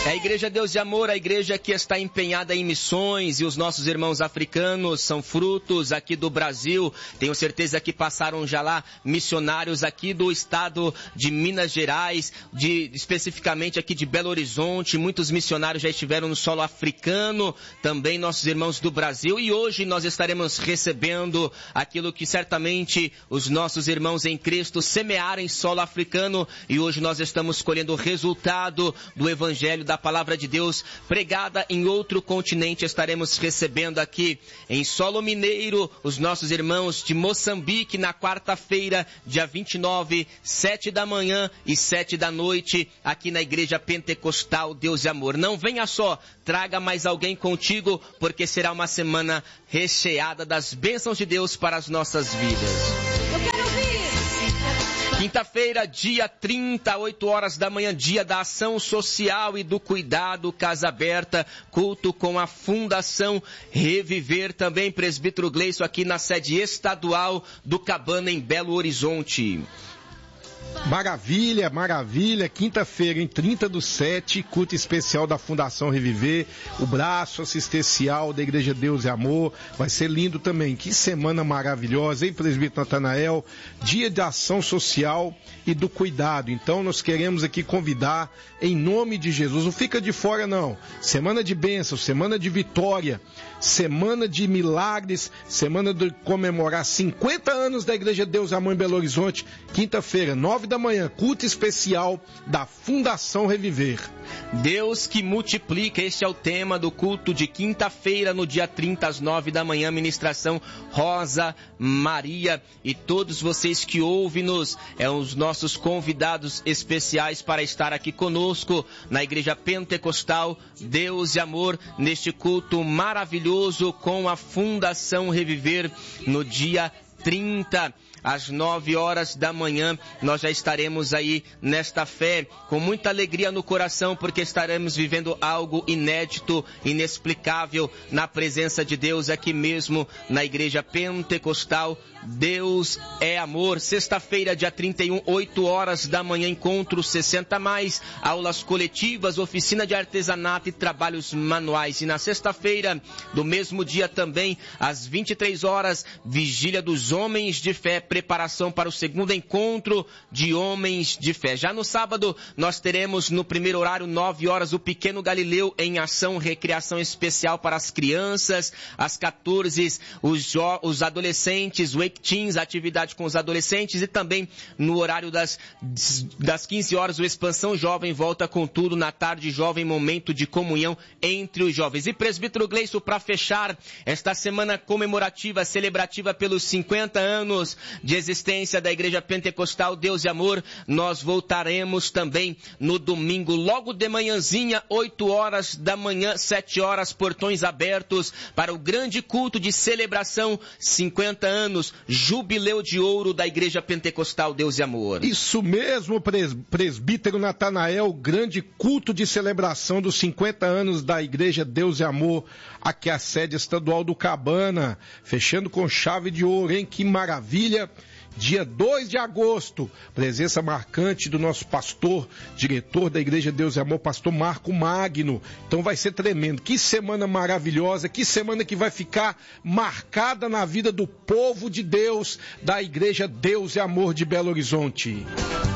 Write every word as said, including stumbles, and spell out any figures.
É a Igreja Deus de Amor, a igreja que está empenhada em missões, e os nossos irmãos africanos são frutos aqui do Brasil. Tenho certeza que passaram já lá missionários aqui do estado de Minas Gerais, de, especificamente aqui de Belo Horizonte. Muitos missionários já estiveram no solo africano, também nossos irmãos do Brasil. E hoje nós estaremos recebendo aquilo que certamente os nossos irmãos em Cristo semearam em solo africano. E hoje nós estamos colhendo o resultado do Evangelho, da palavra de Deus pregada em outro continente. Estaremos recebendo aqui em solo mineiro os nossos irmãos de Moçambique na quarta-feira, dia vinte e nove, sete da manhã e sete da noite, aqui na Igreja Pentecostal Deus e Amor. Não venha só, traga mais alguém contigo, porque será uma semana recheada das bênçãos de Deus para as nossas vidas. Quinta-feira, dia trinta, oito horas da manhã, dia da ação social e do cuidado, casa aberta, culto com a Fundação Reviver, também presbítero Gleison aqui na sede estadual do Cabana, em Belo Horizonte. Maravilha, maravilha, quinta-feira, em trinta do sete, culto especial da Fundação Reviver, o braço assistencial da Igreja Deus e Amor, vai ser lindo também. Que semana maravilhosa, hein, presbítero Natanael? Dia de ação social e do cuidado. Então nós queremos aqui convidar, em nome de Jesus, não fica de fora não, semana de bênção, semana de vitória, semana de milagres, semana de comemorar cinquenta anos da Igreja Deus e Amor em Belo Horizonte, quinta-feira, nove da manhã, culto especial da Fundação Reviver. Deus que multiplica, este é o tema do culto de quinta-feira, no dia trinta, às nove da manhã, ministração Rosa Maria, e todos vocês que ouvem-nos, é os nossos convidados especiais para estar aqui conosco na Igreja Pentecostal Deus e Amor, neste culto maravilhoso com a Fundação Reviver, no dia trinta, às nove horas da manhã. Nós já estaremos aí nesta fé, com muita alegria no coração, porque estaremos vivendo algo inédito, inexplicável, na presença de Deus aqui mesmo na Igreja Pentecostal Deus é Amor. Sexta-feira, dia trinta e um, oito horas da manhã, encontro sessenta mais, aulas coletivas, oficina de artesanato e trabalhos manuais. E na sexta-feira do mesmo dia também, às vinte e três horas, vigília dos homens de fé, preparação para o segundo encontro de homens de fé. Já no sábado, nós teremos no primeiro horário, nove horas, o Pequeno Galileu em ação, recreação especial para as crianças. Às quatorze, os, jo- os adolescentes, Wake Teens, atividade com os adolescentes. E também no horário das, das quinze horas, o Expansão Jovem volta com tudo. Na tarde, jovem, momento de comunhão entre os jovens. E presbítero Gleison, para fechar esta semana comemorativa, celebrativa pelos cinquenta anos de existência da Igreja Pentecostal Deus e Amor, nós voltaremos também no domingo, logo de manhãzinha, oito horas da manhã, sete horas, portões abertos para o grande culto de celebração, cinquenta anos, jubileu de ouro da Igreja Pentecostal Deus e Amor. Isso mesmo, pres- presbítero Natanael, grande culto de celebração dos cinquenta anos da Igreja Deus e Amor, aqui a sede estadual do Cabana, fechando com chave de ouro, hein? Que maravilha! Dia dois de agosto, presença marcante do nosso pastor, diretor da Igreja Deus e Amor, pastor Marco Magno. Então vai ser tremendo. Que semana maravilhosa, que semana que vai ficar marcada na vida do povo de Deus, da Igreja Deus e Amor de Belo Horizonte.